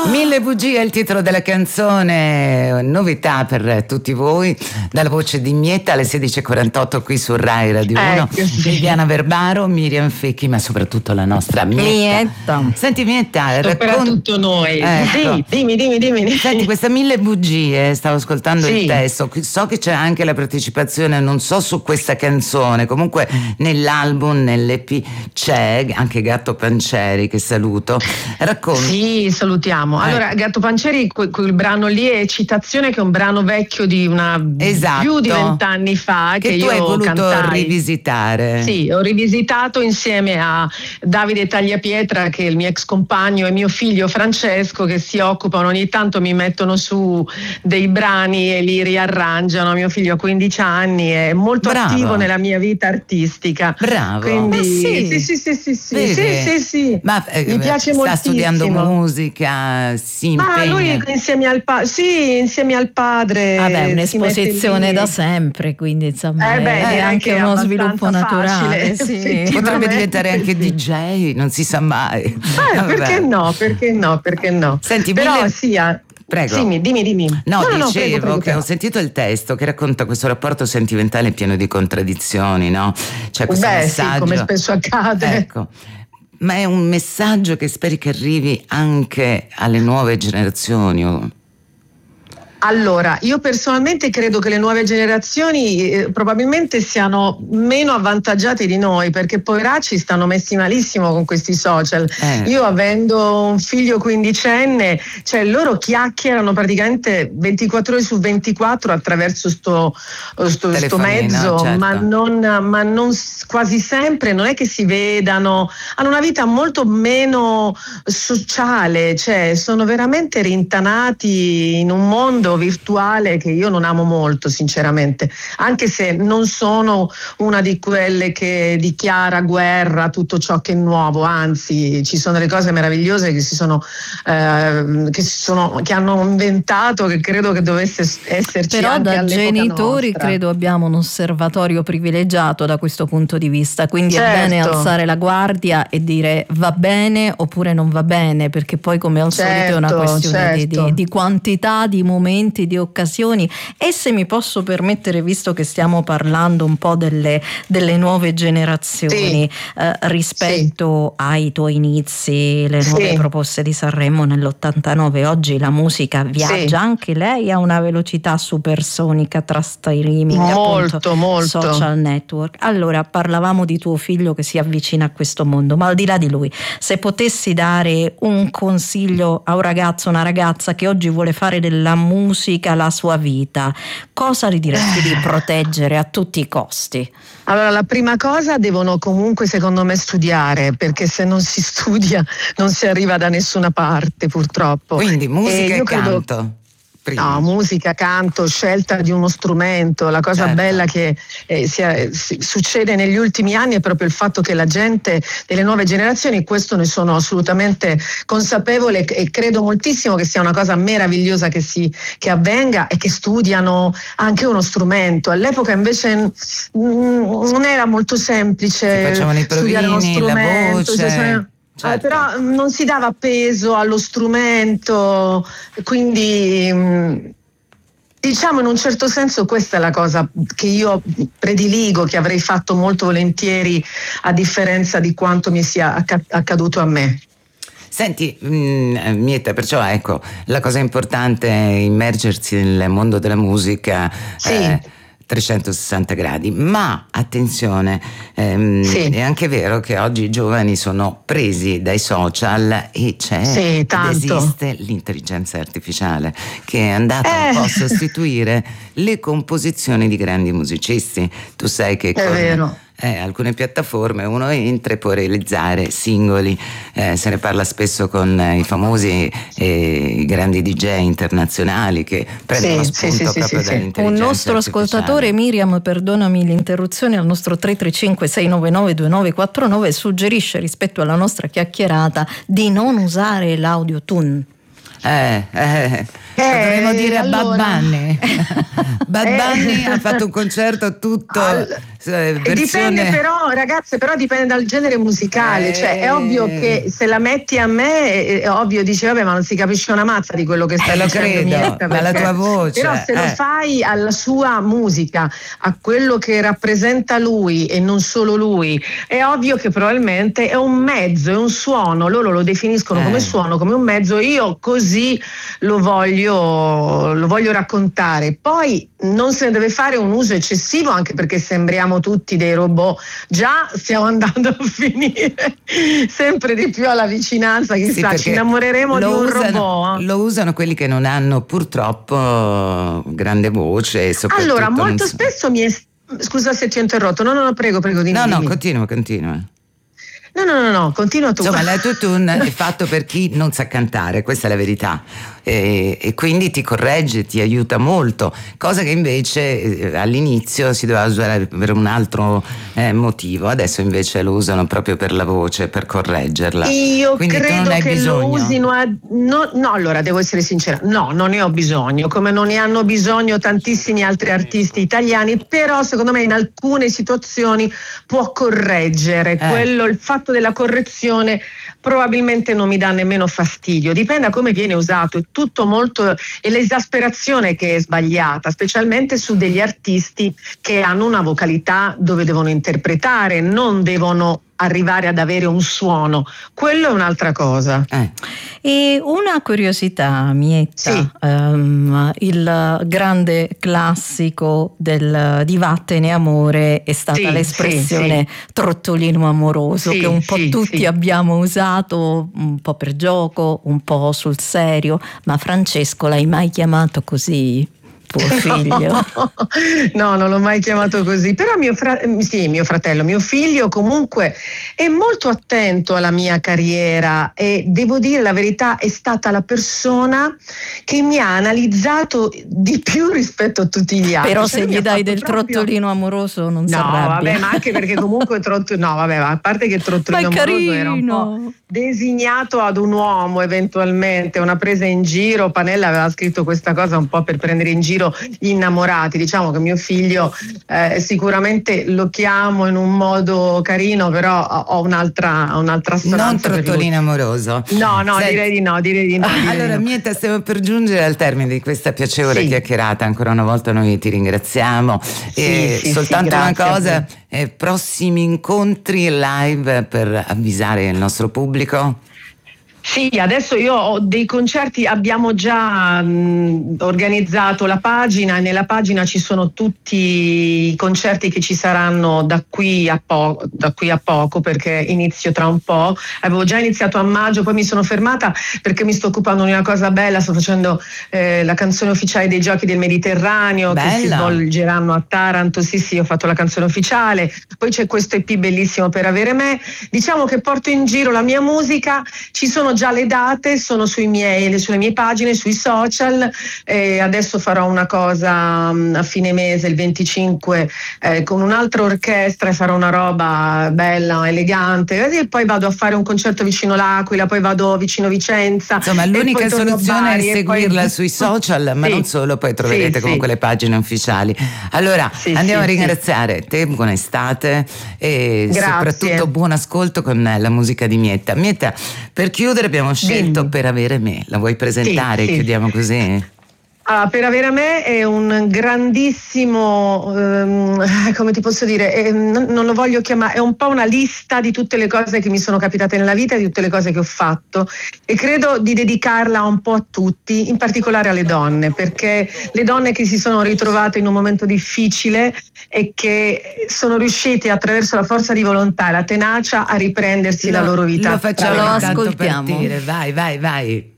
Mille bugie è il titolo della canzone, novità per tutti voi, dalla voce di Mietta alle 16:48 qui su Rai Radio 1. Viviana Verbaro, Miriam Fecchi, ma soprattutto la nostra Mietta. Senti Mietta, per tutto noi. Ecco. Sì, dimmi. Senti, questa Mille bugie, stavo ascoltando il testo, so che c'è anche la partecipazione, non so su questa canzone, comunque nell'album, nell'EP c'è anche Gatto Pancieri, che saluto. Racconta. Sì, salutiamo. Allora, Gatto Pancieri, quel brano lì è Citazione, che è un brano vecchio di più di 20 anni fa, che tu io hai voluto cantai. Rivisitare. Sì, ho rivisitato insieme a Davide Tagliapietra, che è il mio ex compagno, e mio figlio Francesco, che si occupano, ogni tanto mi mettono su dei brani e li riarrangiano. Mio figlio ha 15 anni, è molto attivo nella mia vita artistica. Bravo. Quindi sì. Ma mi piace moltissimo. Sta studiando musica, si impegna. Lui insieme al padre. Vabbè, un'esposizione da sempre, quindi insomma è anche uno sviluppo naturale. Sì. Potrebbe diventare anche DJ, non si sa mai. Perché no? Senti, però Prego. Sì, dimmi. No, dicevo prego. che ho sentito il testo che racconta questo rapporto sentimentale pieno di contraddizioni, no? C'è questo messaggio. Sì, come spesso accade. Ecco. Ma è un messaggio che speri che arrivi anche alle nuove generazioni? Allora, io personalmente credo che le nuove generazioni probabilmente siano meno avvantaggiate di noi, perché poveracci stanno messi malissimo con questi social. Io, avendo un figlio quindicenne, cioè loro chiacchierano praticamente 24 ore su 24 attraverso sto mezzo, certo. ma non quasi sempre, non è che si vedano, hanno una vita molto meno sociale, cioè sono veramente rintanati in un mondo virtuale che io non amo molto, sinceramente, anche se non sono una di quelle che dichiara guerra a tutto ciò che è nuovo, anzi ci sono delle cose meravigliose che hanno inventato, che credo che dovesse esserci. Però anche da genitori nostra. Credo abbiamo un osservatorio privilegiato da questo punto di vista, quindi certo. È bene alzare la guardia e dire va bene oppure non va bene, perché poi come al solito è una questione di quantità, di momenti, di occasioni. E se mi posso permettere, visto che stiamo parlando un po' delle nuove generazioni, rispetto ai tuoi inizi, le nuove proposte di Sanremo nell'89, oggi la musica viaggia anche lei a una velocità supersonica tra streaming, molto social network. Allora, parlavamo di tuo figlio che si avvicina a questo mondo, ma al di là di lui, se potessi dare un consiglio a un ragazzo, una ragazza che oggi vuole fare della musica la sua vita, cosa gli diresti di proteggere a tutti i costi? Allora, la prima cosa, devono comunque secondo me studiare, perché se non si studia non si arriva da nessuna parte, purtroppo. Quindi musica e canto. No, musica, canto, scelta di uno strumento. La cosa bella che succede negli ultimi anni è proprio il fatto che la gente delle nuove generazioni, questo ne sono assolutamente consapevole e credo moltissimo che sia una cosa meravigliosa che avvenga, e che studiano anche uno strumento. All'epoca invece non era molto semplice studiare uno strumento. La voce. Certo. Però non si dava peso allo strumento, quindi diciamo in un certo senso questa è la cosa che io prediligo, che avrei fatto molto volentieri, a differenza di quanto mi sia accaduto a me. Senti, Mietta, perciò ecco, la cosa importante è immergersi nel mondo della musica. 360 gradi, ma attenzione, è anche vero che oggi i giovani sono presi dai social e esiste l'intelligenza artificiale che è andata un po' a sostituire le composizioni di grandi musicisti. Tu sai che vero. Alcune piattaforme uno entra e può realizzare singoli, se ne parla spesso con i famosi i grandi DJ internazionali che prendono spunto proprio dall'intelligenza Un nostro ascoltatore, Miriam, perdonami l'interruzione, al nostro 335 699 2949 suggerisce, rispetto alla nostra chiacchierata, di non usare l'audio tune. Dovremmo dire allora... Bad Bunny. Bad Bunny ha fatto un concerto tutto dipende però, ragazze, però dipende dal genere musicale, cioè è ovvio che se la metti a me è ovvio, dice vabbè, ma non si capisce una mazza di quello che stai dicendo, ma la tua voce, però se lo fai alla sua musica, a quello che rappresenta lui e non solo lui, è ovvio che probabilmente è un mezzo, è un suono, loro lo definiscono come suono, come un mezzo, io così lo voglio raccontare. Poi non se ne deve fare un uso eccessivo, anche perché sembriamo tutti dei robot, già stiamo andando a finire sempre di più alla vicinanza, chissà, ci innamoreremo di un robot. Lo usano quelli che non hanno purtroppo grande voce, allora molto spesso scusa se ti ho interrotto, no, prego dimmi. No, continua. No, continua tu. Insomma, l'autotune è fatto per chi non sa cantare, questa è la verità, e quindi ti corregge, ti aiuta molto, cosa che invece all'inizio si doveva usare per un altro motivo, adesso invece lo usano proprio per la voce, per correggerla. Io quindi credo che bisogno. Lo usino no, allora devo essere sincera, no, non ne ho bisogno, come non ne hanno bisogno tantissimi altri artisti italiani, però secondo me in alcune situazioni può correggere, il fatto della correzione probabilmente non mi dà nemmeno fastidio, dipende da come viene usato, è tutto molto, è l'esasperazione che è sbagliata, specialmente su degli artisti che hanno una vocalità dove devono interpretare, non devono arrivare ad avere un suono, quello è un'altra cosa. E una curiosità, Mietta, sì. Il grande classico di Vattene amore è stata l'espressione trottolino amoroso, che un po' tutti abbiamo usato, un po' per gioco, un po' sul serio, ma Francesco l'hai mai chiamato così? Tuo figlio? No, non l'ho mai chiamato così, però mio fratello, mio figlio comunque è molto attento alla mia carriera e devo dire la verità, è stata la persona che mi ha analizzato di più rispetto a tutti gli altri. Però se gli dai del trottolino amoroso non si arrabbia. No, vabbè, ma anche perché comunque a parte che il trottolino amoroso era un po' designato ad un uomo, eventualmente una presa in giro. Panella aveva scritto questa cosa un po' per prendere in giro gli innamorati. Diciamo che mio figlio sicuramente lo chiamo in un modo carino, però ho un'altra stanza. Non trottolino amoroso. No, direi di no. Allora, Mietta, stiamo per giungere al termine di questa piacevole chiacchierata. Ancora una volta noi ti ringraziamo. Soltanto una cosa, prossimi incontri live per avvisare il nostro pubblico? Sì, adesso io ho dei concerti, abbiamo già organizzato la pagina e nella pagina ci sono tutti i concerti che ci saranno da qui a poco, perché inizio tra un po'. Avevo già iniziato a maggio, poi mi sono fermata perché mi sto occupando di una cosa bella, sto facendo la canzone ufficiale dei Giochi del Mediterraneo. Bella. Che si svolgeranno a Taranto. Sì, ho fatto la canzone ufficiale, poi c'è questo EP bellissimo per avere me. Diciamo che porto in giro la mia musica, ci sono già le date, sono sulle mie pagine, sui social. Adesso farò una cosa a fine mese, il 25, con un'altra orchestra, e farò una roba bella, elegante, e poi vado a fare un concerto vicino L'Aquila, poi vado vicino Vicenza. Insomma, l'unica soluzione è seguirla sui social, ma non solo, poi troverete comunque le pagine ufficiali. Allora, andiamo a ringraziare te, buona estate e soprattutto buon ascolto con la musica di Mietta. Mietta, per chiudere abbiamo scelto Per avere me, la vuoi presentare? Chiudiamo così? Per avere me è un grandissimo, come ti posso dire, non lo voglio chiamare, è un po' una lista di tutte le cose che mi sono capitate nella vita, di tutte le cose che ho fatto, e credo di dedicarla un po' a tutti, in particolare alle donne, perché le donne che si sono ritrovate in un momento difficile e che sono riuscite attraverso la forza di volontà e la tenacia a riprendersi la loro vita. Lo facciamo, lo ascoltiamo. Vai.